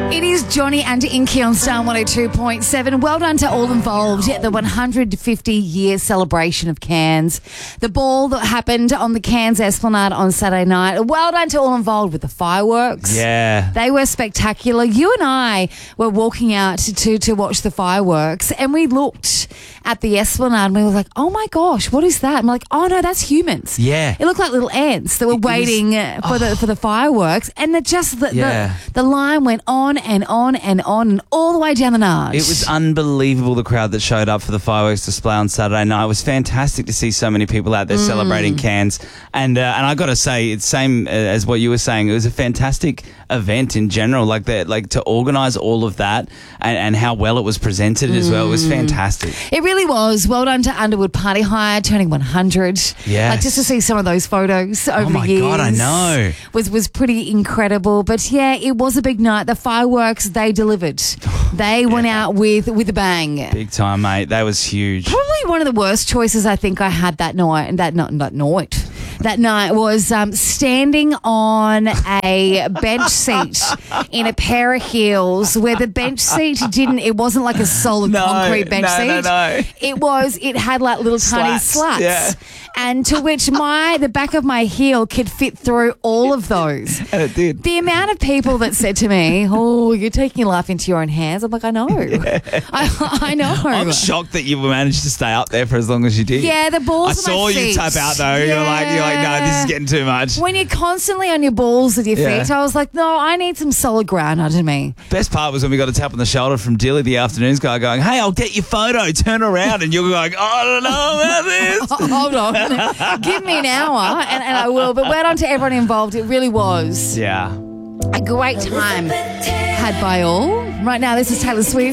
It is Johnny and Inky on Star 102.7. Well done to all involved at the 150-year celebration of Cairns. The ball that happened on the Cairns Esplanade on Saturday night. Well done to all involved with the fireworks. Yeah. They were spectacular. You and I were walking out to watch the fireworks, and we looked at the Esplanade and we were like, oh my gosh, what is that? And we're like, oh no, that's humans. Yeah. It looked like little ants that were waiting for the fireworks, and the line went on and on and on and all the way down the Narge. It was unbelievable, the crowd that showed up for the fireworks display on Saturday night. It was fantastic to see so many people out there celebrating Cairns. And I got to say, it's same as what you were saying. It was a fantastic event in general, like to organise all of that and how well it was presented as well. It was fantastic. It really was. Well done to Underwood Party Hire turning 100. Yes. Like, just to see some of those photos over the years. Oh my God, I know. Was pretty incredible. But yeah, it was a big night. The fireworks, they delivered. They went out with a bang. Big time, mate. That was huge. Probably one of the worst choices I think I had that night, and that night was standing on a bench seat in a pair of heels where the bench seat it wasn't like a solid concrete bench seat. No. It had like little tiny slats. Yeah. And to which the back of my heel could fit through all of those. And it did. The amount of people that said to me, oh, you're taking your life into your own hands. I'm like, I know. Yeah. I know. I'm shocked that you managed to stay up there for as long as you did. Yeah, the balls. I saw you tap out though. You're like, no, this is getting too much. When you're constantly on your balls with your feet, I was like, no, I need some solid ground under me. Best part was when we got a tap on the shoulder from Dilly, the afternoons guy, going, hey, I'll get your photo, turn around. And you're like, I don't know about this. Hold on. Give me an hour and I will. But well done to everyone involved. It really was. Yeah. A great time had by all. Right now, this is Taylor Swift.